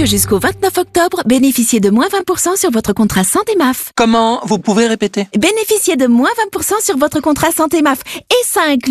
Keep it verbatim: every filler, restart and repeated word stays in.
jusqu'au vingt-neuf octobre, bénéficiez de moins vingt pour cent sur votre contrat santé M A F. Comment? Vous pouvez répéter? Bénéficiez de moins vingt pour cent sur votre contrat santé M A F. Et ça inclut